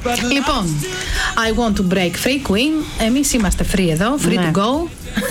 Λοιπόν, I want to break free, Queen. Εμείς είμαστε free εδώ, free to go.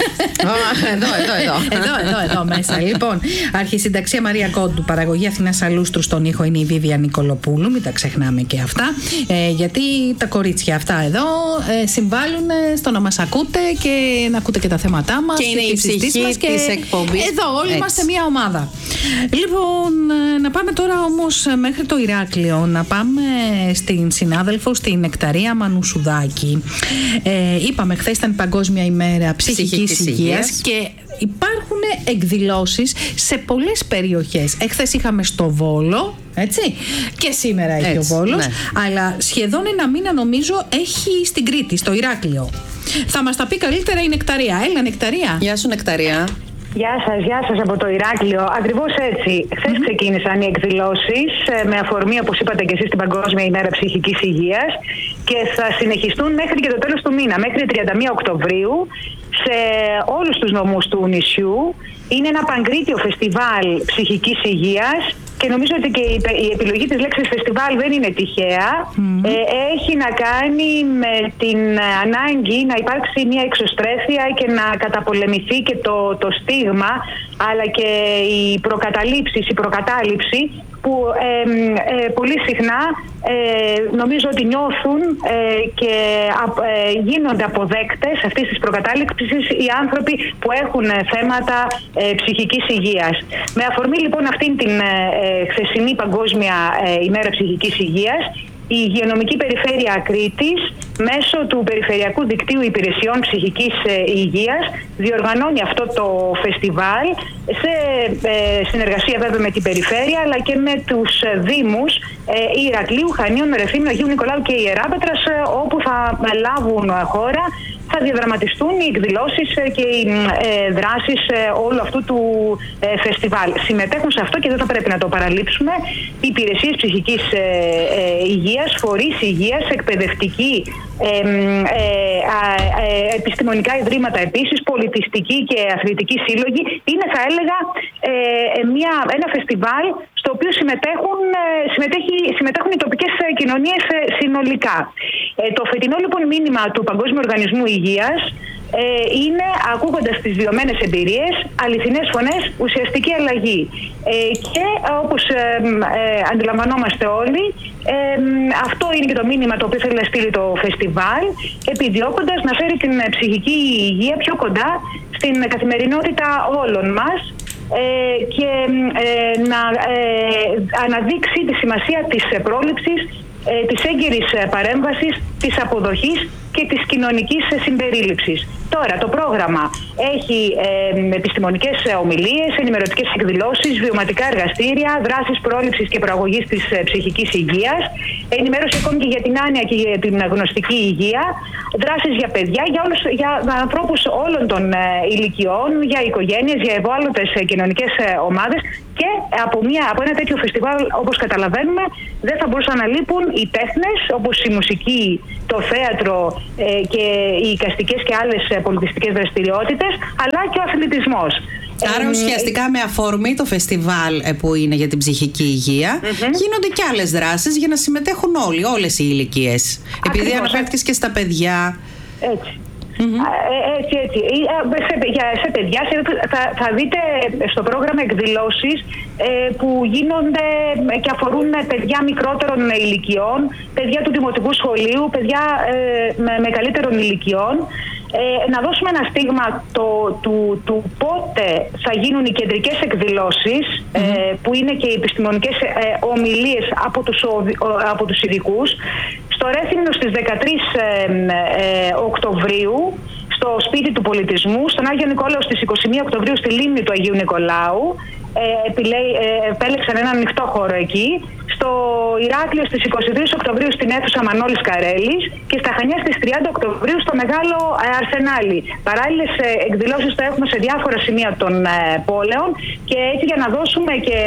Εδώ μέσα. Λοιπόν, αρχισυνταξία Μαρία Κόντου, παραγωγή Αθηνά Αλούστρου, στον ήχο είναι η Βίβια Νικολοπούλου. Μην τα ξεχνάμε και αυτά, γιατί τα κορίτσια αυτά εδώ συμβάλλουν στο να μας ακούτε και να ακούτε και τα θέματά μας. Και είναι η ψυχή της εκπομπής. Εδώ όλοι είμαστε μια ομάδα. Λοιπόν, να πάμε τώρα όμως μέχρι το Ηράκλειο, να πάμε στην συνάδελφο, στην Νεκταρία Μανουσουδάκη. Είπαμε, χθες ήταν Παγκόσμια ημέρα ψυχικής υγείας και υπάρχουν εκδηλώσεις σε πολλές περιοχές. Εχθές είχαμε στο Βόλο, έτσι, και σήμερα έχει ο Βόλος, ναι. Αλλά σχεδόν ένα μήνα νομίζω έχει στην Κρήτη, στο Ηράκλειο. Θα μας τα πει καλύτερα η Νεκταρία. Έλα Νεκταρία. Γεια σου Νεκταρία. Γεια σας από το Ηράκλειο. Ακριβώς έτσι. Χθες ξεκίνησαν οι εκδηλώσεις με αφορμή, όπως είπατε και εσείς, την Παγκόσμια ημέρα ψυχικής υγείας και θα συνεχιστούν μέχρι και το τέλος του μήνα, μέχρι 31 Οκτωβρίου, σε όλους τους νομούς του νησιού. Είναι ένα παγκρίτιο φεστιβάλ ψυχικής υγείας και νομίζω ότι και η επιλογή της λέξης φεστιβάλ δεν είναι τυχαία. Έχει να κάνει με την ανάγκη να υπάρξει μια εξωστρέφεια και να καταπολεμηθεί και το στίγμα, αλλά και οι προκαταλήψεις, η προκατάληψη που πολύ συχνά νομίζω ότι νιώθουν και γίνονται αποδέκτες αυτής της προκατάληψης οι άνθρωποι που έχουν θέματα ψυχικής υγείας. Με αφορμή λοιπόν αυτήν την χθεσινή Παγκόσμια ημέρα ψυχικής υγείας, η Υγειονομική Περιφέρεια Κρήτης μέσω του Περιφερειακού Δικτύου Υπηρεσιών Ψυχικής Υγείας διοργανώνει αυτό το φεστιβάλ σε συνεργασία βέβαια με την Περιφέρεια, αλλά και με τους Δήμους Ηρακλείου, Χανίων, Ρεθύμνου, Αγίου Νικολάου και Ιεράπετρας, όπου θα λάβουν χώρα, θα διαδραματιστούν οι εκδηλώσεις και οι δράσεις όλου αυτού του φεστιβάλ. Συμμετέχουν σε αυτό, και δεν θα πρέπει να το παραλείψουμε, οι υπηρεσίες ψυχικής υγείας, φορείς υγείας, εκπαιδευτικοί, επιστημονικά ιδρύματα επίσης, πολιτιστικοί και αθλητικοί σύλλογοι. Είναι, θα έλεγα, ένα φεστιβάλ στο οποίο συμμετέχουν οι τοπικές κοινωνίες συνολικά. Το φετινό λοιπόν μήνυμα του Παγκόσμιου Οργανισμού Υγείας είναι, ακούγοντας τις βιωμένες εμπειρίες, αληθινές φωνές, ουσιαστική αλλαγή. Και όπως αντιλαμβανόμαστε όλοι, αυτό είναι και το μήνυμα το οποίο θέλει να στείλει το φεστιβάλ, επιδιώκοντας να φέρει την ψυχική υγεία πιο κοντά στην καθημερινότητα όλων μας και να αναδείξει τη σημασία της πρόληψης, της έγκαιρης παρέμβασης, της αποδοχής και της κοινωνικής συμπερίληψης. Τώρα, το πρόγραμμα έχει επιστημονικές ομιλίες, ενημερωτικές εκδηλώσεις, βιωματικά εργαστήρια, δράσεις πρόληψης και προαγωγής της ψυχικής υγείας, ενημέρωση ακόμη και για την άνοια και για την γνωστική υγεία, δράσεις για παιδιά, για ανθρώπους όλων των ηλικιών, για οικογένειες, για ευάλωτες κοινωνικές ομάδες. Και από ένα τέτοιο φεστιβάλ, όπως καταλαβαίνουμε, δεν θα μπορούσαν να λείπουν οι τέχνες, όπως η μουσική, το θέατρο και οι εικαστικές και άλλες πολιτιστικές δραστηριότητες, αλλά και ο αθλητισμός. Άρα ουσιαστικά με αφορμή το φεστιβάλ που είναι για την ψυχική υγεία, γίνονται και άλλες δράσεις για να συμμετέχουν όλοι, όλες οι ηλικίες. Επειδή αναφέρθηκες και στα παιδιά. Έτσι. Έτσι. Σε παιδιά θα δείτε στο πρόγραμμα εκδηλώσεις που γίνονται και αφορούν παιδιά μικρότερων ηλικιών, παιδιά του δημοτικού σχολείου, παιδιά με καλύτερων ηλικιών. Να δώσουμε ένα στίγμα του πότε θα γίνουν οι κεντρικές εκδηλώσεις, που είναι και οι επιστημονικές ομιλίες από τους ειδικούς. Στο Ρέθυμνο στις 13 Οκτωβρίου, στο Σπίτι του Πολιτισμού, στον Άγιο Νικόλαο στις 21 Οκτωβρίου στη Λίμνη του Αγίου Νικολάου. Επέλεξαν έναν ανοιχτό χώρο εκεί. Στο Ηράκλειο στις 23 Οκτωβρίου στην αίθουσα Μανώλης Καρέλης και στα Χανιά στις 30 Οκτωβρίου στο Μεγάλο Αρσενάλι. Παράλληλες εκδηλώσεις θα έχουμε σε διάφορα σημεία των πόλεων, και έτσι για να δώσουμε και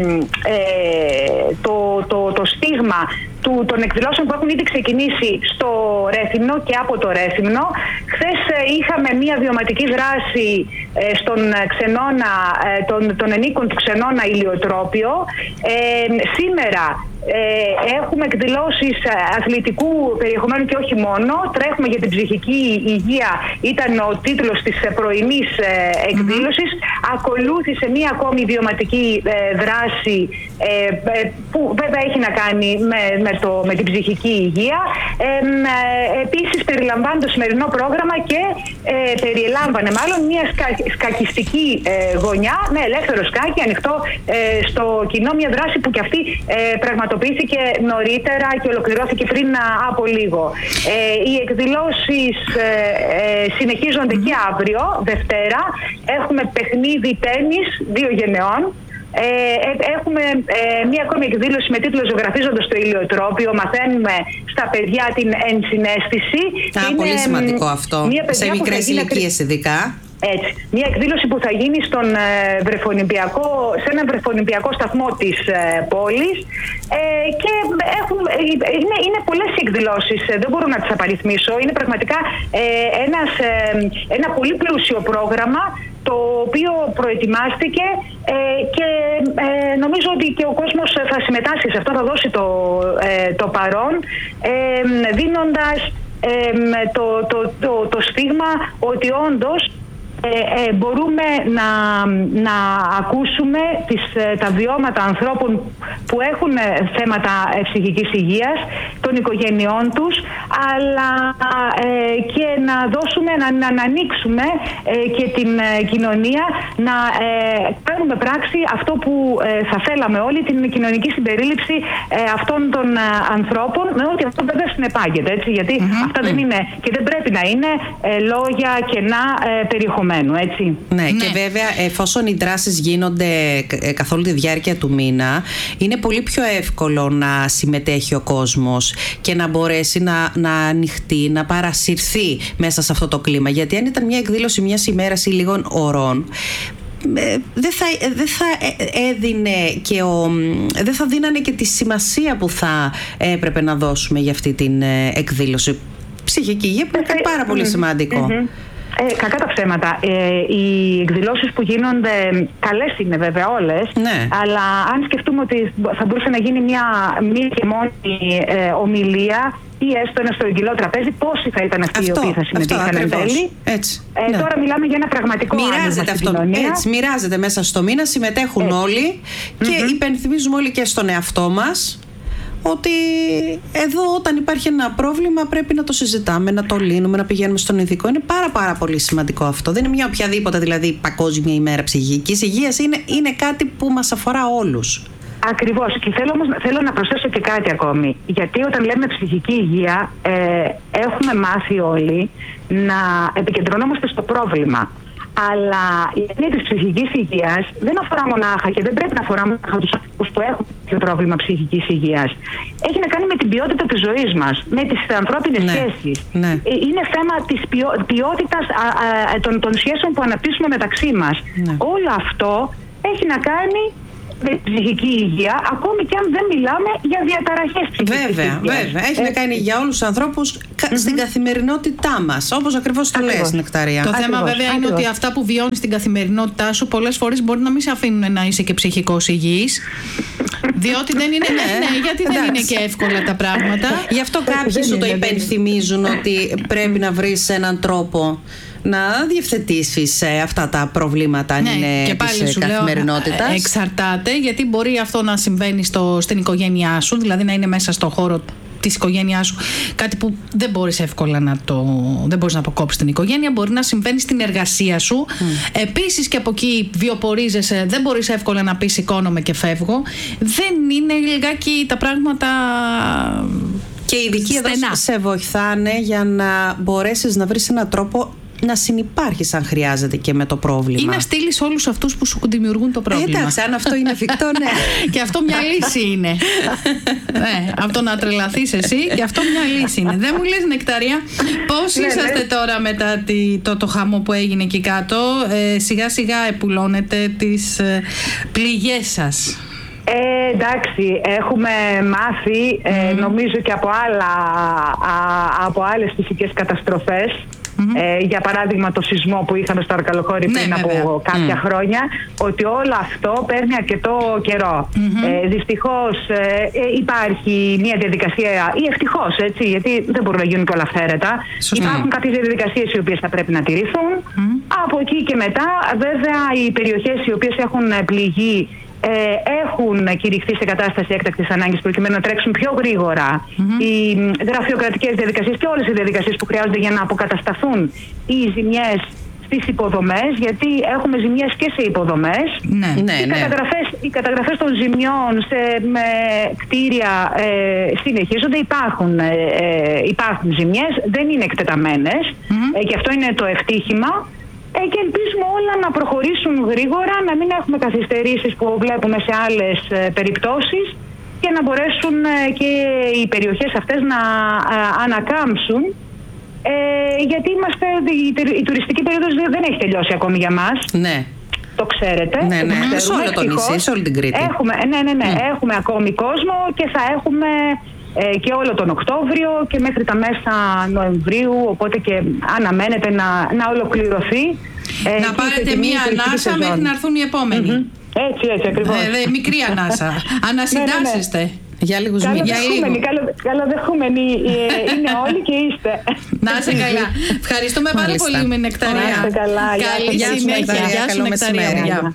το στίγμα των εκδηλώσεων που έχουν ήδη ξεκινήσει στο Ρέθυμνο και από το Ρέθυμνο. Χθες είχαμε μια βιωματική δράση στον ξενώνα, των ενίκων του ξενώνα Ηλιοτρόπιο. Σήμερα Έχουμε εκδηλώσεις αθλητικού περιεχομένου και όχι μόνο. Τρέχουμε για την ψυχική υγεία, ήταν ο τίτλος της πρωινής εκδήλωσης. Ακολούθησε μία ακόμη βιωματική δράση που βέβαια έχει να κάνει με την ψυχική υγεία. Επίσης περιλαμβάνει το σημερινό πρόγραμμα και περιελάμβανε μάλλον μία σκακιστική γωνιά με ελεύθερο σκάκι ανοιχτό στο κοινό, μια δράση που και αυτή πραγματοποιήθηκε νωρίτερα και ολοκληρώθηκε πριν από λίγο. Οι εκδηλώσεις συνεχίζονται και αύριο, Δευτέρα. Έχουμε παιχνίδι τένις 2 γενεών. Έχουμε μία ακόμη εκδήλωση με τίτλο «Ζωγραφίζοντας το ηλιοτρόπιο». Μαθαίνουμε στα παιδιά την ενσυναίσθηση. Πολύ σημαντικό αυτό, σε μικρές ηλικίες ειδικά. Έτσι. Μια εκδήλωση που θα γίνει σε έναν βρεφονιμπιακό σταθμό της πόλης και είναι πολλές οι εκδηλώσεις, δεν μπορώ να τις απαριθμίσω. Είναι πραγματικά ένα πολύ πλούσιο πρόγραμμα το οποίο προετοιμάστηκε και νομίζω ότι και ο κόσμος θα συμμετάσχει σε αυτό, θα δώσει το παρόν, δίνοντας το στίγμα ότι όντως μπορούμε να ακούσουμε τα βιώματα ανθρώπων που έχουν θέματα ψυχικής υγείας, των οικογενειών τους, αλλά και να δώσουμε, να ανοίξουμε και την κοινωνία, να κάνουμε πράξη αυτό που θα θέλαμε όλοι, την κοινωνική συμπερίληψη αυτών των ανθρώπων, με ό,τι αυτό βέβαια συνεπάγεται, έτσι, γιατί αυτά δεν είναι και δεν πρέπει να είναι λόγια κενά περιεχομένου. Έτσι. Ναι, και βέβαια εφόσον οι δράσεις γίνονται καθ' όλη τη διάρκεια του μήνα, είναι πολύ πιο εύκολο να συμμετέχει ο κόσμος και να μπορέσει να ανοιχτεί, να παρασυρθεί μέσα σε αυτό το κλίμα. Γιατί αν ήταν μια εκδήλωση μιας ημέρας ή λίγων ωρών, δεν θα έδινε και δεν θα δίνανε και τη σημασία που θα έπρεπε να δώσουμε για αυτή την εκδήλωση. Ψυχική υγεία που είναι κάτι πάρα πολύ σημαντικό. Κακά τα ψέματα. Οι εκδηλώσεις που γίνονται καλές είναι βέβαια όλες, ναι. Αλλά αν σκεφτούμε ότι θα μπορούσε να γίνει μία και μόνη ομιλία ή έστω ένα στρογγυλό τραπέζι, πόσοι θα ήταν αυτοί οι οποίοι θα συμμετείχαν εν τέλει. Ναι. Τώρα μιλάμε για ένα πραγματικό άνοιγμα στην κοινωνία. Έτσι, μοιράζεται μέσα στο μήνα, συμμετέχουν όλοι και υπενθυμίζουμε όλοι και στον εαυτό μας ότι εδώ όταν υπάρχει ένα πρόβλημα πρέπει να το συζητάμε, να το λύνουμε, να πηγαίνουμε στον ειδικό. Είναι πάρα πολύ σημαντικό αυτό. Δεν είναι μια οποιαδήποτε δηλαδή παγκόσμια ημέρα ψυχικής υγείας. Είναι κάτι που μας αφορά όλους. Ακριβώς. Και θέλω να προσθέσω και κάτι ακόμη. Γιατί όταν λέμε ψυχική υγεία έχουμε μάθει όλοι να επικεντρωνόμαστε στο πρόβλημα. Αλλά η έννοια της ψυχικής υγείας δεν αφορά μονάχα και δεν πρέπει να αφορά μονάχα τους ανθρώπους που έχουν το πρόβλημα ψυχικής υγείας. Έχει να κάνει με την ποιότητα της ζωής μας, με τις ανθρώπινες σχέσεις. Ναι. Είναι θέμα της ποιότητας των σχέσεων που αναπτύσσουμε μεταξύ μας. Ναι. Όλο αυτό έχει να κάνει με την ψυχική υγεία, ακόμη και αν δεν μιλάμε για διαταραχές ψυχικής υγείας. Βέβαια. Έχει να κάνει για όλους τους ανθρώπους στην καθημερινότητά μας, όπως ακριβώς το λες, Νεκταρία. Το θέμα βέβαια είναι ότι αυτά που βιώνεις στην καθημερινότητά σου πολλές φορές μπορεί να μην σε αφήνουν να είσαι και ψυχικός υγιής. Διότι δεν είναι, γιατί δεν είναι και εύκολα τα πράγματα. Γι' αυτό κάποιοι σου το υπενθυμίζουν ότι πρέπει να βρεις έναν τρόπο να διευθετήσεις αυτά τα προβλήματα, αν είναι της καθημερινότητας. Εξαρτάται, γιατί μπορεί αυτό να συμβαίνει στην οικογένειά σου, δηλαδή να είναι μέσα στο χώρο της οικογένειάς σου, κάτι που δεν μπορείς εύκολα δεν μπορείς να αποκόψεις την οικογένεια, μπορεί να συμβαίνει στην εργασία σου. Επίσης και από εκεί βιοπορίζεσαι, δεν μπορείς εύκολα να πεις σηκώνομαι και φεύγω. Δεν είναι λιγάκι τα πράγματα. Και οι ειδικοί εδώ σε βοηθάνε για να μπορέσεις να βρεις έναν τρόπο να συνυπάρχεις αν χρειάζεται και με το πρόβλημα. Ή να στείλεις όλους αυτούς που σου δημιουργούν το πρόβλημα. Εντάξει, αν αυτό είναι εφικτό, ναι. Και αυτό μια λύση είναι. Ναι, από το να τρελαθείς εσύ, και αυτό μια λύση είναι. Δεν μου λες, Νεκταρία, πώς είσαστε τώρα μετά το χαμό που έγινε εκεί κάτω? Σιγά σιγά επουλώνετε τις πληγές σας. Εντάξει, έχουμε μάθει νομίζω και από άλλες φυσικές καταστροφές για παράδειγμα το σεισμό που είχαμε στο Αρκαλοχώρι πριν από κάποια χρόνια, ότι όλο αυτό παίρνει αρκετό καιρό. Δυστυχώς υπάρχει μια διαδικασία, ή ευτυχώς, έτσι, γιατί δεν μπορούν να γίνουν και όλα αυθαίρετα. Υπάρχουν κάποιες διαδικασίες οι οποίες θα πρέπει να τηρηθούν. Από εκεί και μετά, βέβαια, οι περιοχές οι οποίες έχουν πληγεί έχουν κηρυχθεί σε κατάσταση έκτακτης ανάγκης προκειμένου να τρέξουν πιο γρήγορα οι γραφειοκρατικές διαδικασίες και όλες οι διαδικασίες που χρειάζονται για να αποκατασταθούν οι ζημιές στις υποδομές, γιατί έχουμε ζημιές και σε υποδομές. Οι καταγραφές των ζημιών σε κτίρια συνεχίζονται. Υπάρχουν ζημιές, δεν είναι εκτεταμένες και αυτό είναι το ευτύχημα. Και ελπίζουμε όλα να προχωρήσουν γρήγορα, να μην έχουμε καθυστερήσεις που βλέπουμε σε άλλες περιπτώσεις και να μπορέσουν και οι περιοχές αυτές να ανακάμψουν, γιατί η τουριστική περίοδος δεν έχει τελειώσει ακόμη για μας. Ναι. Το ξέρετε. Σε όλο το νησί, σε όλη την Κρήτη. Έχουμε ακόμη κόσμο και θα έχουμε και όλο τον Οκτώβριο και μέχρι τα μέσα Νοεμβρίου, οπότε και αναμένεται να ολοκληρωθεί. Να πάρετε μία ανάσα μέχρι να έρθουν οι επόμενοι. Έτσι ακριβώς. Μικρή ανάσα. Ανασυντάσσεστε. Για λίγους μήνες. Καλοδεχούμενοι είναι όλοι και είστε. Να είστε καλά. Ευχαριστούμε πάρα πολύ με Νεκταρία. Να είστε καλά. Καλή συνέχεια. Γεια σου Νεκταρία.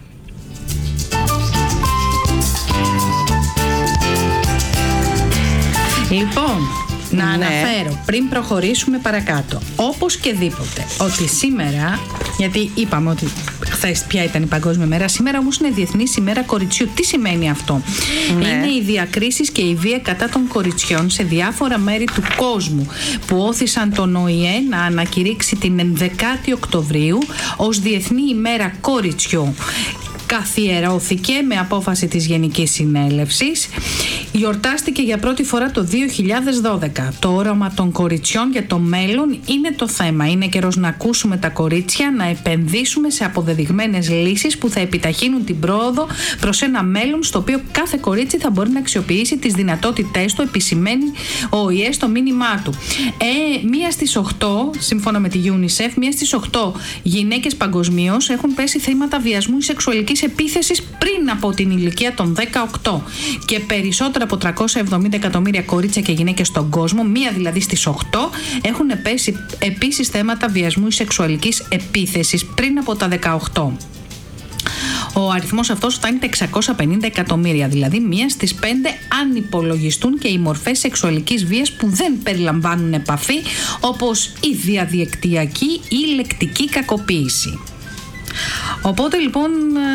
Λοιπόν, να αναφέρω πριν προχωρήσουμε παρακάτω, όπως και δίποτε, ότι σήμερα, γιατί είπαμε ότι χθες ποια ήταν η Παγκόσμια Μέρα, σήμερα όμως είναι Διεθνής ημέρα κοριτσιού. Τι σημαίνει αυτό? Είναι οι διακρίσεις και η βία κατά των κοριτσιών σε διάφορα μέρη του κόσμου που όθησαν τον ΟΗΕ να ανακηρύξει την 11η Οκτωβρίου ως Διεθνή ημέρα κοριτσιού. Καθιερώθηκε με απόφαση της Γενικής Συνέλευσης. Γιορτάστηκε για πρώτη φορά το 2012. Το όραμα των κοριτσιών για το μέλλον είναι το θέμα. Είναι καιρός να ακούσουμε τα κορίτσια, να επενδύσουμε σε αποδεδειγμένες λύσεις που θα επιταχύνουν την πρόοδο προς ένα μέλλον στο οποίο κάθε κορίτσι θα μπορεί να αξιοποιήσει τις δυνατότητές του, επισημαίνει ο ΟΗΕ στο μήνυμά του. Μία στις 8, σύμφωνα με τη UNICEF, μία στις 8 γυναίκες παγκοσμίως έχουν πέσει θύματα βιασμού ή σεξουαλικής επίθεσης πριν από την ηλικία των 18 και περισσότερα από 370 εκατομμύρια κορίτσια και γυναίκες στον κόσμο, μία δηλαδή στις 8, έχουν πέσει επίσης θέματα βιασμού ή σεξουαλικής επίθεσης πριν από τα 18. Ο αριθμός αυτός φτάνει τα 650 εκατομμύρια, δηλαδή μία στις 5 αν υπολογιστούν και οι μορφές σεξουαλικής βίας που δεν περιλαμβάνουν επαφή, όπως η διαδικτυακή ή λεκτική κακοποίηση. Οπότε λοιπόν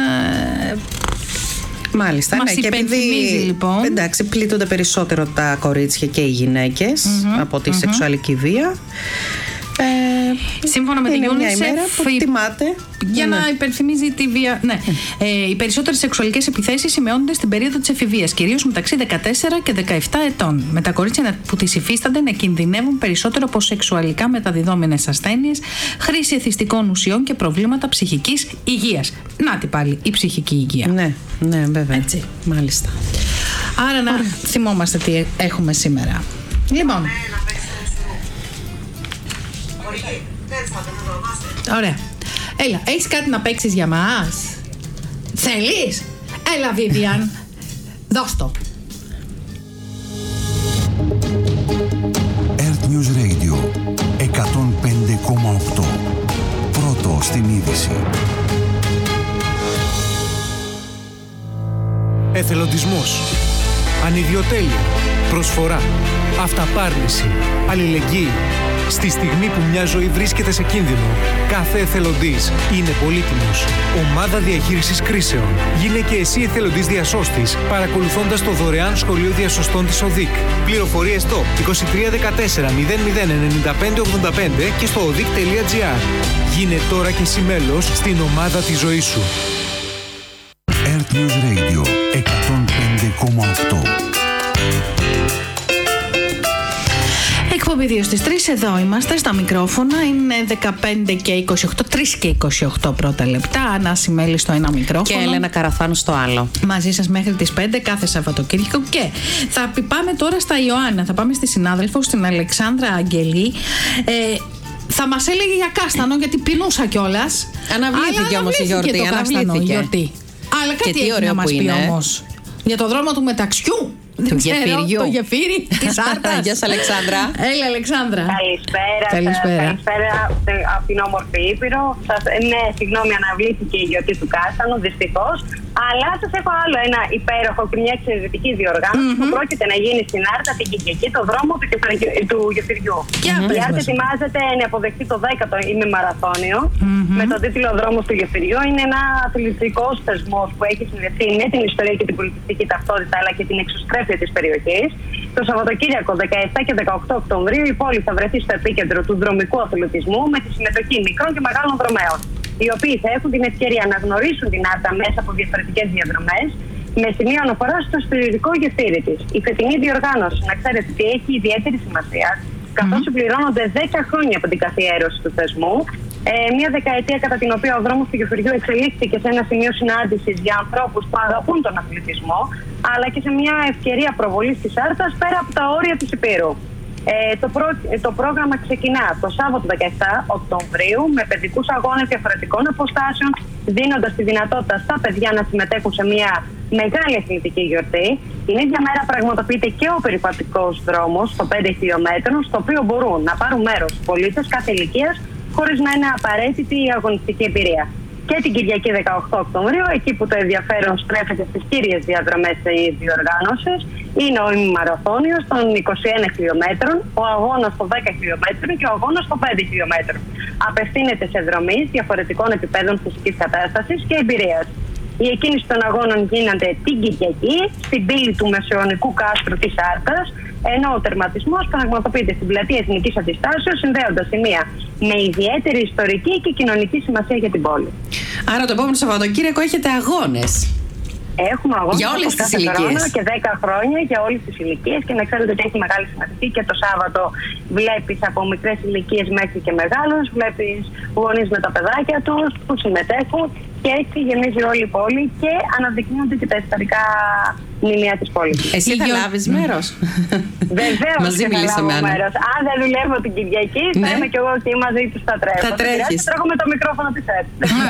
μάλιστα, μας υπενθυμίζει λοιπόν. Εντάξει, πλήττονται περισσότερο τα κορίτσια και οι γυναίκες από τη σεξουαλική βία. Σύμφωνα με την UNICEF, τιμάται για να υπενθυμίζει τη βία. Οι περισσότερες σεξουαλικές επιθέσεις σημειώνονται στην περίοδο της εφηβείας, κυρίως μεταξύ 14 και 17 ετών. Με τα κορίτσια που τις υφίστανται να κινδυνεύουν περισσότερο από σεξουαλικά μεταδιδόμενες ασθένειες, χρήση εθιστικών ουσιών και προβλήματα ψυχικής υγείας. Να τι πάλι, η ψυχική υγεία. Ναι, βέβαια. Έτσι. Μάλιστα. Άρα να θυμόμαστε τι έχουμε σήμερα. Λοιπόν. Ωραία. Έλα, έχεις κάτι να παίξεις για μας? Θέλεις? Έλα, Βίβιαν. Δώσ' το. Earth News Radio 105,8. Πρώτο στην είδηση. Εθελοντισμός, ανιδιοτέλεια, προσφορά, αυταπάρνηση, αλληλεγγύη. Στη στιγμή που μια ζωή βρίσκεται σε κίνδυνο, κάθε εθελοντής είναι πολύτιμος. Ομάδα Διαχείρισης Κρίσεων. Γίνε και εσύ εθελοντής διασώστης, παρακολουθώντας το δωρεάν σχολείο διασωστών της ΟΔΙΚ. Πληροφορίες στο 2314 00 95 85 και στο odic.gr. Γίνε τώρα και εσύ μέλος στην ομάδα της ζωής σου. Earth News Radio 105,8. Εκπομπή 2 στις 3, εδώ είμαστε στα μικρόφωνα. Είναι 15 και 28, 3 και 28 πρώτα λεπτά. Ανάση Μέλη στο ένα μικρόφωνο. Και Έλενα Καραθάνου στο άλλο. Μαζί σας μέχρι τις 5 κάθε Σαββατοκύριακο. Και πάμε τώρα στα Ιωάννα. Θα πάμε στη συνάδελφο, στην Αλεξάνδρα Αγγελή. Θα μας έλεγε για κάστανο, γιατί πεινούσα κιόλας. Αναβλήθηκε όμως η γιορτή. Αλλά κάτι έχει να μας πει όμως. Για το δρόμο του μεταξιού. Του γεφυριού. Το γεφύρι της Άρτας. Γεια σας, Αλεξάνδρα. Έλα, Αλεξάνδρα. Καλησπέρα από την όμορφη Ήπειρο. Ναι, συγγνώμη, αναβλήθηκε η γιορτή του Κάστανου, δυστυχώς. Αλλά σας έχω άλλο ένα υπέροχο και μια εξαιρετική διοργάνωση που πρόκειται να γίνει στην Άρτα την Κυριακή, το δρόμο του γεφυριού. Η Άρτα ετοιμάζεται να αποδεχτεί το 10ο ημιμαραθώνιο με τον τίτλο Δρόμος του Γεφυριού. Είναι ένα αθλητικός θεσμός που έχει συνδεθεί με την ιστορία και την πολιτιστική ταυτότητα αλλά και την εξωστρέφεια της περιοχής. Το Σαββατοκύριακο 17 και 18 Οκτωβρίου η πόλη θα βρεθεί στο επίκεντρο του δρομικού αθλητισμού με τη συμμετοχή μικρών και μεγάλων δρομέων, οι οποίοι θα έχουν την ευκαιρία να γνωρίσουν την Άρτα μέσα από διαφορετικές διαδρομές, με σημείο αναφορά στο ιστορικό γεφύρι της. Η φετινή διοργάνωση, να ξέρετε ότι έχει ιδιαίτερη σημασία, καθώς συμπληρώνονται 10 χρόνια από την καθιέρωση του θεσμού. Μια δεκαετία κατά την οποία ο δρόμος του γεφυριού εξελίχθηκε σε ένα σημείο συνάντησης για ανθρώπους που αγαπούν τον αθλητισμό, αλλά και σε μια ευκαιρία προβολής της Άρτας πέρα από τα όρια της Υπήρου. Το πρόγραμμα ξεκινά το Σάββατο 17 Οκτωβρίου με παιδικούς αγώνες διαφορετικών αποστάσεων, δίνοντας τη δυνατότητα στα παιδιά να συμμετέχουν σε μια μεγάλη αθλητική γιορτή. Την ίδια μέρα πραγματοποιείται και ο περιπατικός δρόμος των 5 χιλιόμετρων, στο οποίο μπορούν να πάρουν μέρος πολίτες κάθε ηλικίας, χωρίς να είναι απαραίτητη η αγωνιστική εμπειρία. Και την Κυριακή 18 Οκτωβρίου, εκεί που το ενδιαφέρον στρέφεται στις κύριες διαδρομές της διοργάνωσης, είναι ο ημιμαραθώνιος των 21 χιλιόμετρων, ο αγώνας των 10 χιλιόμετρων και ο αγώνας των 5 χιλιόμετρων. Απευθύνεται σε δρομείς διαφορετικών επιπέδων φυσικής κατάστασης και εμπειρίας. Η εκκίνηση των αγώνων γίνεται την Κυριακή στην πύλη του Μεσαιωνικού κάστρου της Άρτας, ενώ ο τερματισμός πραγματοποιείται στην πλατεία Εθνικής Αντιστάσεως, συνδέοντας σημεία με ιδιαίτερη ιστορική και κοινωνική σημασία για την πόλη. Άρα το επόμενο Σαββατοκύριακο έχετε αγώνες. Έχουμε αγώνες για όλες τις ηλικίες και 10 χρόνια για όλες τις ηλικίες, και να ξέρετε ότι έχει μεγάλη συμμετοχή και το Σάββατο βλέπεις από μικρές ηλικίες μέχρι και μεγάλους, βλέπεις γονείς με τα παιδάκια τους που συμμετέχουν, και έτσι γεμίζει όλη η πόλη και αναδεικνύονται και τα ιστορικά μνημεία της πόλης. Εσύ θα λάβεις μέρος? Βεβαίως και θα λάβω μέρος. Αν δεν δουλεύω την Κυριακή, θα είμαι κι εγώ εκεί μαζί τους, θα τρέχω. Θα τρέχεις. Θα τρέχω με το μικρόφωνο της ΕΡΤ.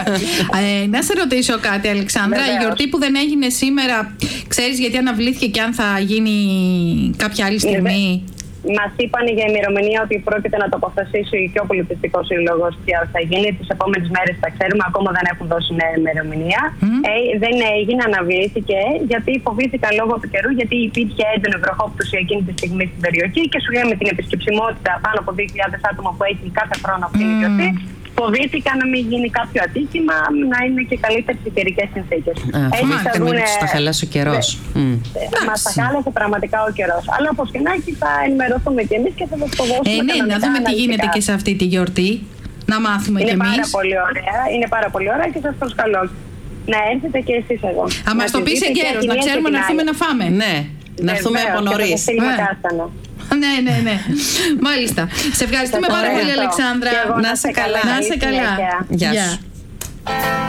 Να σε ρωτήσω κάτι, Αλεξάνδρα. Η γιορτή που δεν έγινε σήμερα, ξέρεις γιατί αναβλήθηκε και αν θα γίνει κάποια άλλη στιγμή? Μας είπαν για ημερομηνία ότι πρόκειται να το αποφασίσει και ο Πολιτιστικός Σύλλογος και θα γίνει τις επόμενες μέρες, θα ξέρουμε. Ακόμα δεν έχουν δώσει νέα ημερομηνία. Δεν έγινε, αναβλήθηκε, γιατί φοβήθηκαν λόγω του καιρού, γιατί υπήρχε έντονη βροχόπτωση εκείνη τη στιγμή στην περιοχή και σου λέμε την επισκεψιμότητα πάνω από 2.000 άτομα που έχει κάθε χρόνο αυτή η γιορτή. Φοβήθηκα να μην γίνει κάποιο ατύχημα, να είναι και καλύτερες οι καιρικές συνθήκες. Φοβάται να μην τους τα χαλάσει ο καιρός. Μας τα χάλασε πραγματικά ο καιρός. Αλλά όπως και να έχει, θα ενημερωθούμε κι εμείς και θα σας το δώσουμε. Ναι, να δούμε τι γίνεται και σε αυτή τη γιορτή. Να μάθουμε κι εμείς. Είναι πάρα πολύ ωραία. Είναι πάρα πολύ ωραία και σας προσκαλώ να έρθετε και εσείς εδώ. Μας το πεις εγκαίρως, να ξέρουμε να έρθουμε να φάμε. Ναι, να έρθουμε από νωρίς. Ναι. Μάλιστα. Σε ευχαριστούμε πάρα πολύ, Αλεξάνδρα. Να είσαι καλά. Να είσαι καλά. Γεια σου.